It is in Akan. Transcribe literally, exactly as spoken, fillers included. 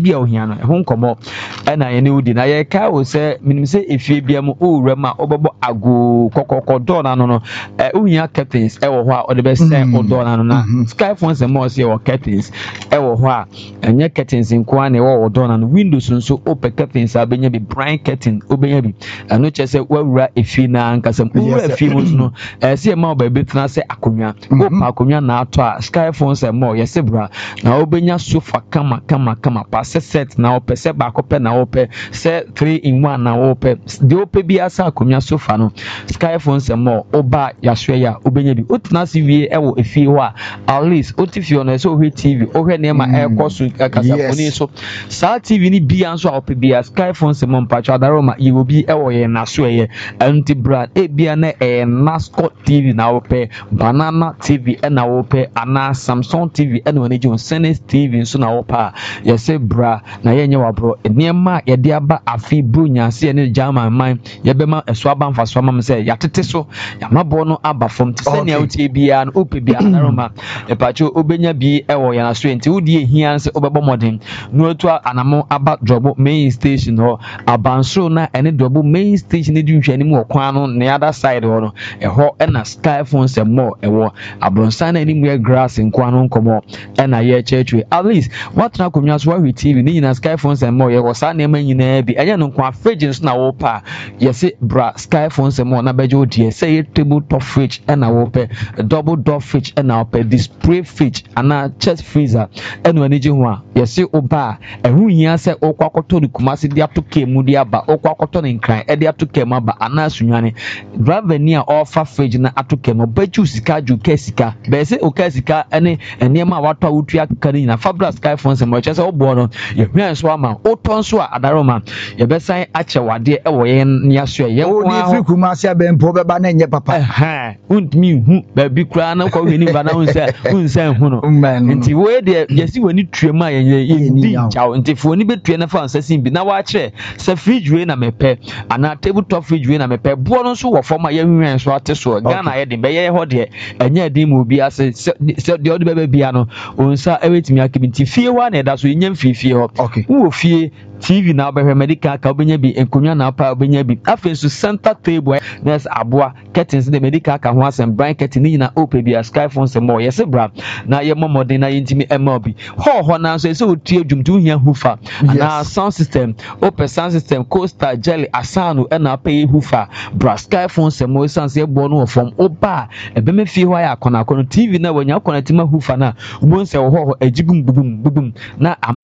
bi a ohia no ho nkomo e na ye ne udi na ye ka wo se minim se efie bia mu owura ma obebo ago kokoko door na no no e ohia curtains e wo ho a o de be sen o door na no na sky phones e mo se wo curtains e wo ho a enye curtains nko a na wo wo door na no windows nso open curtains a benya bi bright curtain obenya bi eno che se wawura efie na nkasa owura efie mu no e se ma oba betena se akonwa o pa akonwa na ato a sky phones e mo ye se bra na obenya sofa kama kama kama pa set na ope se ba kope na ope se three in one na ope de ope bi asa akonwa sofa no sky phones e mo oba yahwe ya obenya bi otena se wie e wo efie ho a at least otifie no se ohwe tv ohwe ne ma e koso kasa foni so sa tv ni bi anso a ope bi sky phones e mo mpacho adaroma ye obi e wo ye na so ye anti brand e bia na e Nascot tv na ope banana tv e na ope ana Samsung tv e na neji Sense tv nso na opa ye se bra na ye nye wabro niema ye de aba afi brunya se ne jama man ye be ma eso aba mfa so mam se ya tete so ya mabo no aba fom te se ne utie bia no ope bia adaroma e pacho obenya bi e wo ye na so enti wodi ehia se obebo modern no otu anamo aba drobo main station ho abanso na ene drobo main station ne di nhwani mu okwan no ne other side ho no e ho e na sky phones e mo e wo abronsan na ni mu e grass nkwan no nkomo e na ye chechwe at least what na konwa so wa tv ni na sky phones e mo ye wo sa na ma nyina bi enye no nkwa fridge so na wo pa ye se bra sky phones e mo na beje odie say ye table top fridge e na wo pe double door fridge e na wo pe display fridge ana chest freezer e no ani je ho a ye se oba ehun hia se okwakoto ni kumasi dia to kemu dia ba okwakoto ni nkran e dia to kemu ba ana sunwane driver ni a offer fridge na ato kemu ba ju sika ju kesika be se o kesika ene enema wato awutua kani na fabra sky phones mo che se obo no ye hwan so ama o ton so a adaroma ye be san ache wade e wo ye nia so ye o ni free kumasi abempo be ba na nye papa eh untmi hu ba bi kra na kwa hweni ba na unsa unsa hu no nti we de ye si wani tuema ye ye di chaw nti fo ni betue na fa ansasin bi na wa kire se fridge we na mepe ana table top fridge we na mepe bo no so wo forma ye hwen so ate so Ghana ye de be ye ho de enye de mu bi ase se de odi be bia no onsa ewetimi akibinti fie wa na da so nyam fie fie ho wo fie T V na obehwe medical ka obenya bi enkonwa na pa obenya bi afensu center table nurse aboa curtains de medical ka ho asem bright curtain ni na ope bi sky phones mo yes bra na ye momodin na yintimi ema bi ho ho na so se otie dwumtu hia hufa na sound system ope sound system coaster jelly asanu e na pay hufa bra sky phones mo sanse ebo no form oba ebe me fie ho ya akona akona T V na wanya akona tima hufa na ubon se ho ho agigum bubum bubum na